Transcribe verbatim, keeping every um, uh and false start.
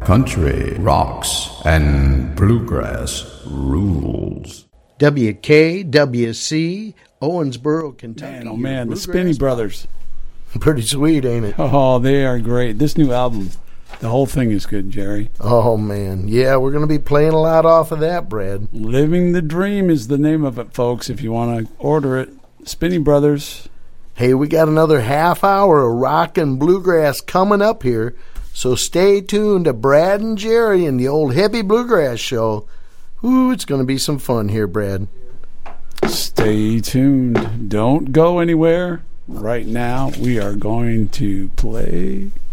country rocks and bluegrass rules. W K W C, Owensboro, Kentucky. Man, oh man, the Spinney Brothers. Pretty sweet, ain't it? Oh, they are great. This new album, the whole thing is good, Jerry. Oh, man. Yeah, we're going to be playing a lot off of that, Brad. Living the Dream is the name of it, folks, if you want to order it. Spinney Brothers. Hey, we got another half hour of rock and bluegrass coming up here, so stay tuned to Brad and Jerry and the Old Heavy Bluegrass Show. Ooh, it's going to be some fun here, Brad. Stay tuned. Don't go anywhere. Right now, we are going to play